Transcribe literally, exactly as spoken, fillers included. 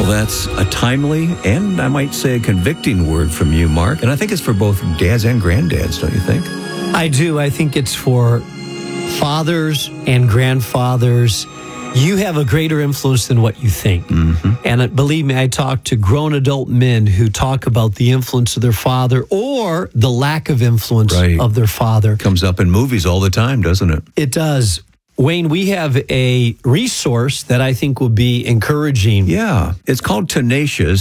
Well, that's a timely and I might say a convicting word from you, Mark. And I think it's for both dads and granddads, don't you think? I do. I think it's for fathers and grandfathers. You have a greater influence than what you think. Mm-hmm. And uh, believe me, I talk to grown adult men who talk about the influence of their father or the lack of influence right. of their father. Comes up in movies all the time, doesn't it? It does. Wayne, we have a resource that I think will be encouraging. Yeah, it's called Tenacious.